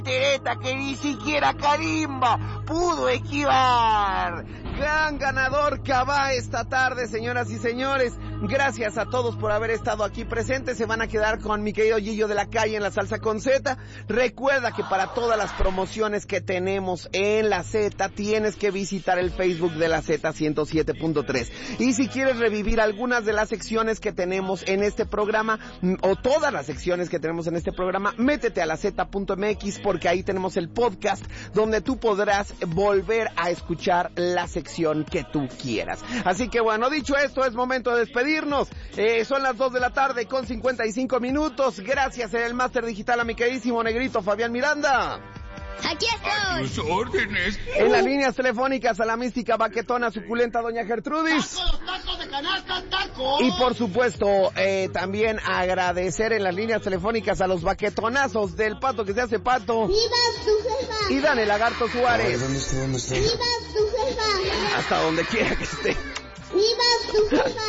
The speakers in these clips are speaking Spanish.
voltereta que ni siquiera Kalimba pudo esquivar. Gran ganador Cabá esta tarde, señoras y señores. Gracias a todos por haber estado aquí presentes. Se van a quedar con mi querido Gillo de la Calle en la Salsa con Z. Recuerda que para todas las promociones que tenemos en la Z, tienes que visitar el Facebook de la Z 107.3. Y si quieres revivir algunas de las secciones que tenemos en este programa, o todas las secciones que tenemos en este programa, métete a la Z.mx, porque ahí tenemos el podcast donde tú podrás volver a escuchar la sección que tú quieras. Así que bueno, dicho esto, es momento de despedirnos. Son las 2 de la tarde con 55 minutos. Gracias en el máster digital a mi queridísimo negrito Fabián Miranda. Aquí estoy. A tus órdenes. En las líneas telefónicas a la mística baquetona suculenta doña Gertrudis. ¡Tacos de canasta, tacos! Y por supuesto, también agradecer en las líneas telefónicas a los baquetonazos del pato que se hace pato. ¡Viva tu jefa! Y Dani Lagarto Suárez. ¿Dónde está? ¡Viva tu jefa! Hasta donde quiera que esté. ¡Viva tu jefa!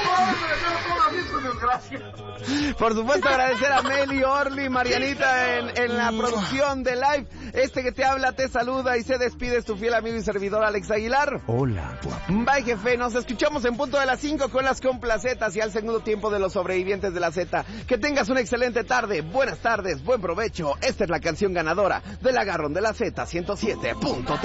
Por supuesto, agradecer a Meli, Orly, Marianita en la producción de Live. Este que te habla, te saluda y se despide, es tu fiel amigo y servidor Alex Aguilar. Hola, guapo. Bye, jefe, nos escuchamos en punto de las 5 con las complacetas y al segundo tiempo de los sobrevivientes de la Z. Que tengas una excelente tarde, buenas tardes, buen provecho. Esta es la canción ganadora del agarrón de la Z 107.3.